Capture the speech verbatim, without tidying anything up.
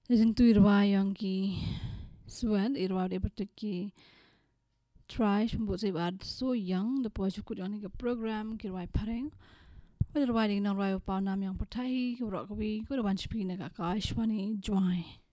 Legend tu irwa yang ki suan irwa de berteki try buat saya bad so young the poa cukup yang ni ke program kirwai pareng. Irwa di nang raya pa nam yang pertai kurang kawi kurang banci pina ka kaishwani join.